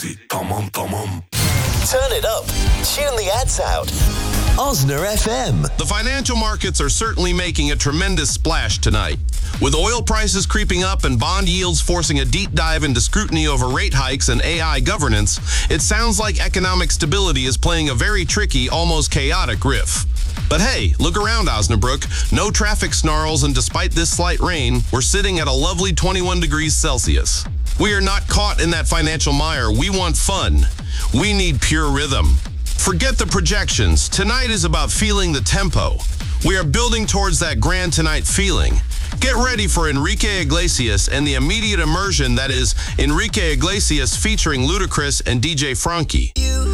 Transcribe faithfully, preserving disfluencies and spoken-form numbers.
Tamam tamam. Turn it up. Tune the ads out. Osner F M. The financial markets are certainly making a tremendous splash tonight. With oil prices creeping up and bond yields forcing a deep dive into scrutiny over rate hikes and A I governance, it sounds like economic stability is playing a very tricky, almost chaotic riff. But hey, look around, Osnabrück. No traffic snarls, and despite this slight rain, we're sitting at a lovely twenty-one degrees Celsius. We are not caught in that financial mire. We want fun. We need pure rhythm. Forget the projections. Tonight is about feeling the tempo. We are building towards that grand tonight feeling. Get ready for Enrique Iglesias and the immediate immersion that is Enrique Iglesias featuring Ludacris and D J Frankie.